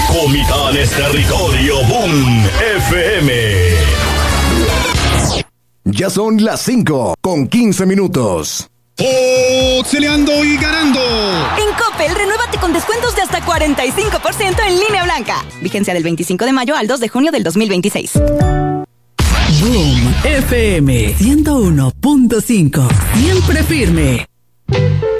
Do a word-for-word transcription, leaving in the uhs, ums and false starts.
Comitán es territorio Boom F M. Ya son las cinco con quince minutos. ¡Oxeleando y ganando! En Coppel, renuévate con descuentos de hasta cuarenta y cinco por ciento en línea blanca. Vigencia del veinticinco de mayo al dos de junio del dos mil veintiséis. Boom F M ciento uno punto cinco. Siempre firme.